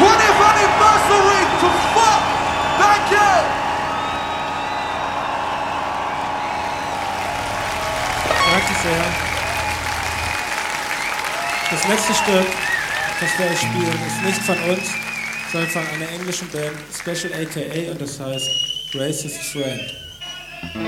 anniversary to Fuck! Danke! Danke sehr. Das letzte Stück, das wir euch spielen, ist nicht von uns, sondern von einer englischen Band, Special AKA, und das heißt Racist Friend.